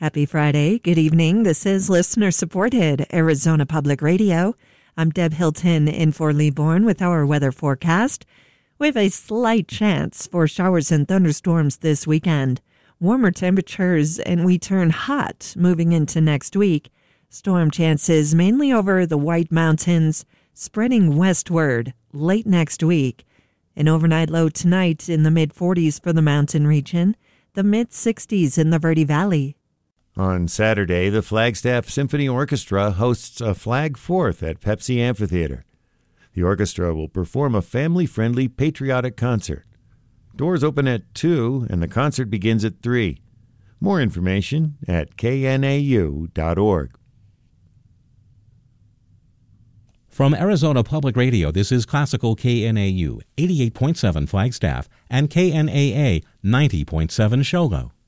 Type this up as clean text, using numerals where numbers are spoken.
Happy Friday. Good evening. This is listener-supported Arizona Public Radio. I'm Deb Hilton in for Lee Bourne with our weather forecast. We have a slight chance for showers and thunderstorms this weekend. Warmer temperatures, and we turn hot moving into next week. Storm chances mainly over the White Mountains, spreading westward late next week. An overnight low tonight in the mid-40s for the mountain region, the mid-60s in the Verde Valley. On Saturday, the Flagstaff Symphony Orchestra hosts a Flag Fourth at Pepsi Amphitheater. The orchestra will perform a family-friendly patriotic concert. Doors open at 2 and the concert begins at 3. More information at knau.org. From Arizona Public Radio, this is Classical KNAU 88.7 Flagstaff and KNAA 90.7 Shogo.